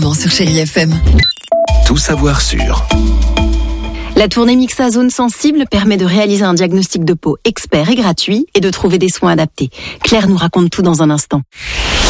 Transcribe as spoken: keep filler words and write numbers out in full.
maintenant sur Chérie F M. Tout savoir sur... La tournée Mixa Zone Sensible permet de réaliser un diagnostic de peau expert et gratuit et de trouver des soins adaptés. Claire nous raconte tout dans un instant.